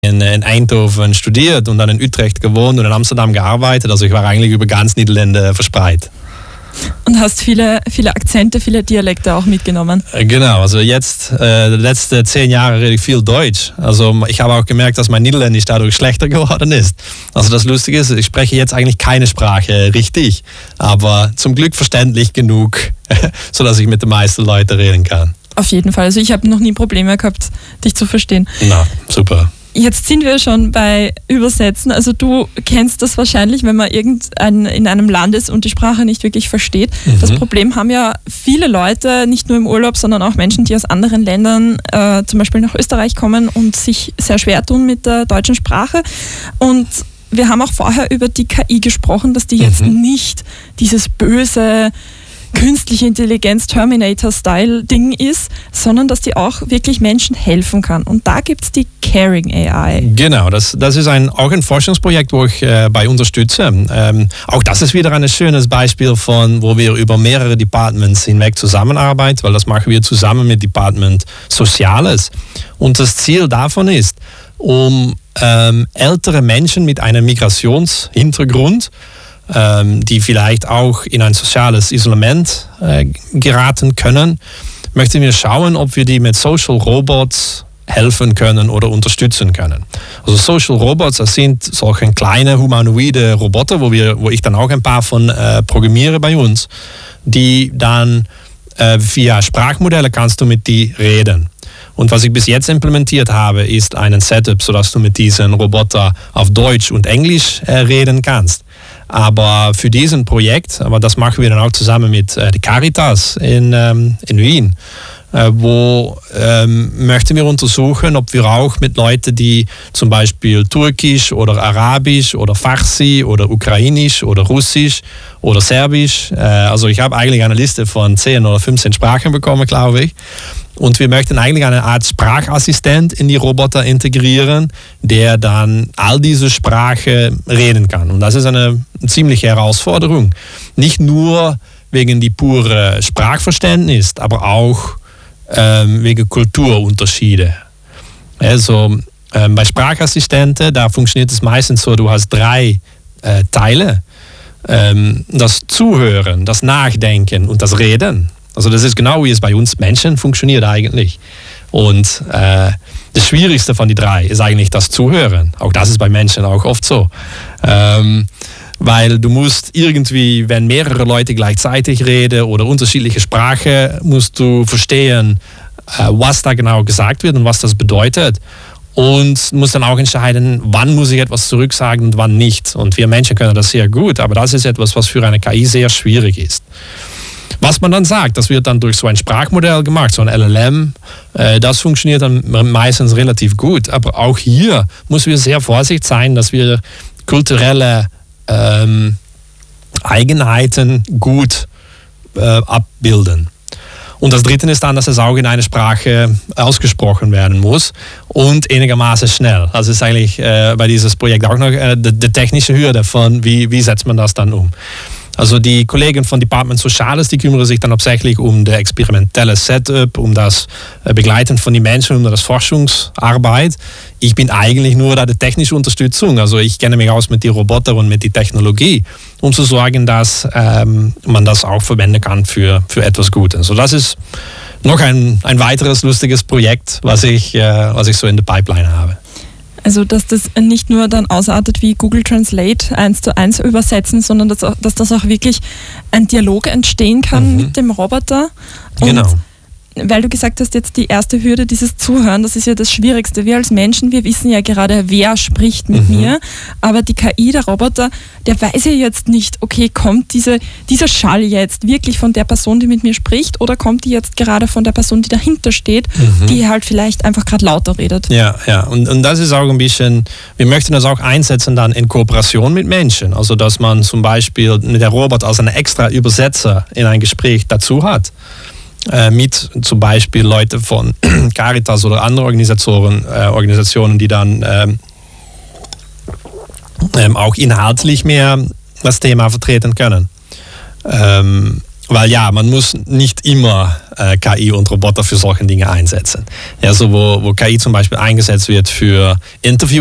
in Eindhoven studiert und dann in Utrecht gewohnt und in Amsterdam gearbeitet. Also ich war eigentlich über ganz Niederlande verspreit. Und hast viele Akzente, viele Dialekte auch mitgenommen. Genau, also jetzt, die letzten 10 Jahre rede ich viel Deutsch. Also ich habe auch gemerkt, dass mein Niederländisch dadurch schlechter geworden ist. Also das Lustige ist, ich spreche jetzt eigentlich keine Sprache richtig, aber zum Glück verständlich genug, sodass ich mit den meisten Leuten reden kann. Auf jeden Fall. Also ich habe noch nie Probleme gehabt, dich zu verstehen. Na, super. Jetzt sind wir schon bei Übersetzen. Also du kennst das wahrscheinlich, wenn man in einem Land ist und die Sprache nicht wirklich versteht. Das Problem haben ja viele Leute, nicht nur im Urlaub, sondern auch Menschen, die aus anderen Ländern zum Beispiel nach Österreich kommen und sich sehr schwer tun mit der deutschen Sprache. Und wir haben auch vorher über die KI gesprochen, dass die jetzt nicht dieses böse künstliche Intelligenz Terminator-Style-Ding ist, sondern dass die auch wirklich Menschen helfen kann. Und da gibt es die Caring AI. Genau, das ist auch ein Forschungsprojekt, wo ich bei unterstütze. Auch das ist wieder ein schönes Beispiel von, wo wir über mehrere Departments hinweg zusammenarbeiten, weil das machen wir zusammen mit Department Soziales. Und das Ziel davon ist, um ältere Menschen mit einem Migrationshintergrund, die vielleicht auch in ein soziales Isolement geraten können, möchten wir schauen, ob wir die mit Social Robots helfen können oder unterstützen können. Also Social Robots, das sind solche kleine humanoide Roboter, wo ich dann auch ein paar von programmiere bei uns, die dann via Sprachmodelle kannst du mit die reden. Und was ich bis jetzt implementiert habe, ist ein Setup, sodass du mit diesen Roboter auf Deutsch und Englisch reden kannst. Aber für diesen Projekt, aber das machen wir dann auch zusammen mit der Caritas in Wien, wo möchten wir untersuchen, ob wir auch mit Leuten, die zum Beispiel Türkisch oder Arabisch oder Farsi oder Ukrainisch oder Russisch oder Serbisch, also ich habe eigentlich eine Liste von 10 oder 15 Sprachen bekommen, glaube ich. Und wir möchten eigentlich eine Art Sprachassistent in die Roboter integrieren, der dann all diese Sprache reden kann. Und das ist eine ziemliche Herausforderung. Nicht nur wegen die pure Sprachverständnis, aber auch wegen Kulturunterschiede. Also bei Sprachassistenten, da funktioniert es meistens so, du hast 3 Teile. Das Zuhören, das Nachdenken und das Reden. Also das ist genau, wie es bei uns Menschen funktioniert eigentlich. Und das Schwierigste von die 3 ist eigentlich das Zuhören. Auch das ist bei Menschen auch oft so. Weil du musst irgendwie, wenn mehrere Leute gleichzeitig reden oder unterschiedliche Sprache, musst du verstehen, was da genau gesagt wird und was das bedeutet. Und musst dann auch entscheiden, wann muss ich etwas zurücksagen und wann nicht. Und wir Menschen können das sehr gut, aber das ist etwas, was für eine KI sehr schwierig ist. Was man dann sagt, das wird dann durch so ein Sprachmodell gemacht, so ein LLM, das funktioniert dann meistens relativ gut. Aber auch hier müssen wir sehr vorsichtig sein, dass wir kulturelle Eigenheiten gut abbilden. Und das Dritte ist dann, dass es auch in einer Sprache ausgesprochen werden muss und einigermaßen schnell. Also ist eigentlich bei diesem Projekt auch noch die technische Hürde von, wie setzt man das dann um. Also die Kollegen von Department Soziales, die kümmern sich dann hauptsächlich um das experimentelle Setup, um das Begleiten von den Menschen, um das Forschungsarbeit. Ich bin eigentlich nur da die technische Unterstützung. Also ich kenne mich aus mit den Robotern und mit der Technologie, um zu sorgen, dass man das auch verwenden kann für etwas Gutes. Also das ist noch ein weiteres lustiges Projekt, was ich so in der Pipeline habe. Also dass das nicht nur dann ausartet wie Google Translate 1:1 übersetzen, sondern dass das auch wirklich ein Dialog entstehen kann mit dem Roboter. Und genau. Weil du gesagt hast, jetzt die erste Hürde, dieses Zuhören, das ist ja das Schwierigste. Wir als Menschen, wir wissen ja gerade, wer spricht mit mir, aber die KI, der Roboter, der weiß ja jetzt nicht, okay, kommt dieser Schall jetzt wirklich von der Person, die mit mir spricht, oder kommt die jetzt gerade von der Person, die dahinter steht, die halt vielleicht einfach gerade lauter redet. Ja. Und das ist auch ein bisschen, wir möchten das auch einsetzen dann in Kooperation mit Menschen. Also dass man zum Beispiel der Roboter als einen extra Übersetzer in ein Gespräch dazu hat. Mit zum Beispiel Leute von Caritas oder anderen Organisationen, die dann auch inhaltlich mehr das Thema vertreten können. Weil ja, man muss nicht immer KI und Roboter für solche Dinge einsetzen. Also wo KI zum Beispiel eingesetzt wird für Interview